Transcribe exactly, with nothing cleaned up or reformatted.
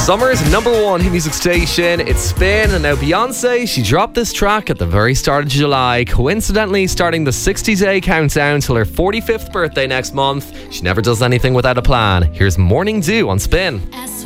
Summer's number one hit music station, it's Spin. And now Beyonce, she dropped this track at the very start of July, coincidentally starting the sixty-day countdown till her forty-fifth birthday next month. She never does anything without a plan. Here's Morning Dew on Spin.